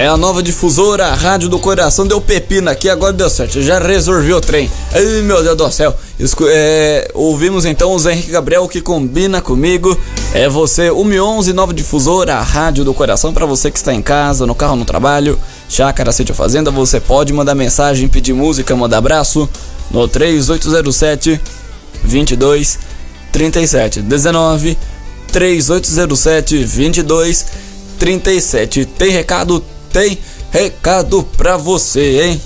É a nova difusora, a Rádio do Coração. Deu pepino aqui, agora deu certo. Já resolvi o trem. Ai, meu Deus do céu. Ouvimos então o Zé Henrique Gabriel, que combina comigo. É você, 111, nova difusora, a Rádio do Coração. Pra você que está em casa, no carro, no trabalho, chácara, sítio, fazenda, você pode mandar mensagem, pedir música, mandar abraço no 3807 2237 19 3807 2237. Tem recado? Tem recado pra você, hein?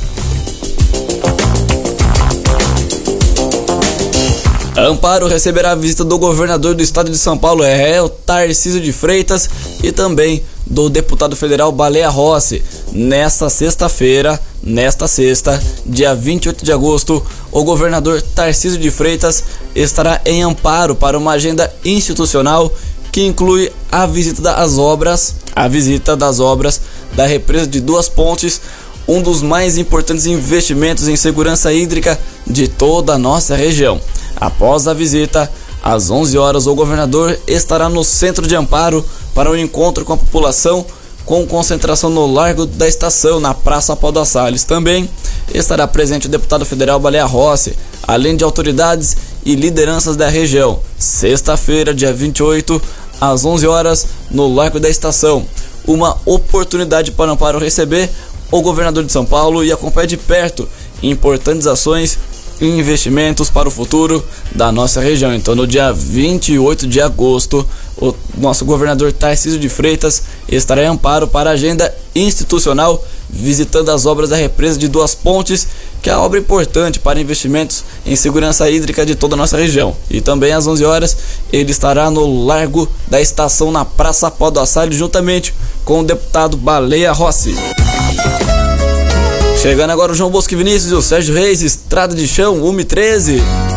Amparo receberá a visita do governador do estado de São Paulo, o Tarcísio de Freitas, e também do deputado federal Baleia Rossi. Nesta sexta, dia 28 de agosto, o governador Tarcísio de Freitas estará em Amparo para uma agenda institucional que inclui a visita das obras da represa de Duas Pontes, um dos mais importantes investimentos em segurança hídrica de toda a nossa região. Após a visita, às 11 horas, o governador estará no centro de Amparo para um encontro com a população, com concentração no Largo da Estação, na Praça Pau das Sales. Também estará presente o deputado federal Baleia Rossi, além de autoridades e lideranças da região. Sexta-feira, dia 28, às 11 horas, no Largo da Estação. Uma oportunidade para Amparo receber o governador de São Paulo e acompanhar de perto importantes ações e investimentos para o futuro da nossa região. Então, no dia 28 de agosto, o nosso governador Tarcísio de Freitas estará em Amparo para a agenda institucional, visitando as obras da represa de Duas Pontes, que é uma obra importante para investimentos em segurança hídrica de toda a nossa região. E também às 11 horas ele estará no Largo da Estação, na Praça Pau das Sales, juntamente com o deputado Baleia Rossi. Chegando agora o João Bosco e Vinícius e o Sérgio Reis, Estrada de Chão, 1:13.